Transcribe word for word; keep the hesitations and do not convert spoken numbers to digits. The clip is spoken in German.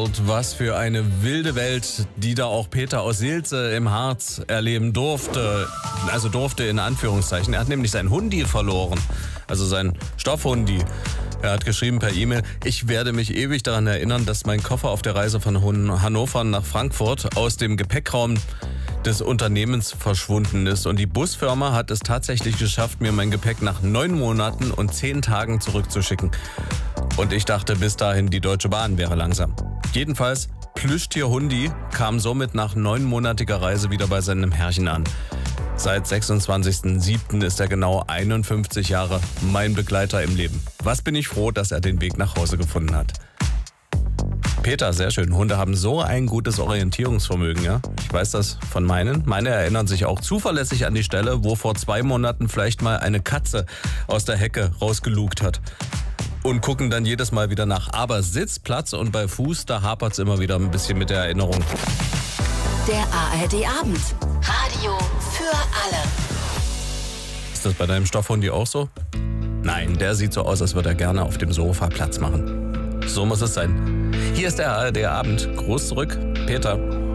Frankfurt. Was für eine wilde Welt, die da auch Peter aus Seelze im Harz erleben durfte. Also durfte in Anführungszeichen. Er hat nämlich sein Hundi verloren. Also sein Stoffhundi. Er hat geschrieben per E-Mail: Ich werde mich ewig daran erinnern, dass mein Koffer auf der Reise von Hannover nach Frankfurt aus dem Gepäckraum des Unternehmens verschwunden ist. Und die Busfirma hat es tatsächlich geschafft, mir mein Gepäck nach neun Monaten und zehn Tagen zurückzuschicken. Und ich dachte bis dahin, die Deutsche Bahn wäre langsam. Jedenfalls, Plüschtier Hundi kam somit nach neunmonatiger Reise wieder bei seinem Herrchen an. Seit sechsundzwanzigsten siebten ist er genau einundfünfzig Jahre mein Begleiter im Leben. Was bin ich froh, dass er den Weg nach Hause gefunden hat. Peter, sehr schön. Hunde haben so ein gutes Orientierungsvermögen, ja? Ich weiß das von meinen. Meine erinnern sich auch zuverlässig an die Stelle, wo vor zwei Monaten vielleicht mal eine Katze aus der Hecke rausgelugt hat. Und gucken dann jedes Mal wieder nach. Aber Sitz, Platz und bei Fuß, da hapert es immer wieder ein bisschen mit der Erinnerung. Der A R D-Abend. Radio für alle. Ist das bei deinem Stoffhundi auch so? Nein, der sieht so aus, als würde er gerne auf dem Sofa Platz machen. So muss es sein. Hier ist der A R D-Abend. Groß zurück, Peter.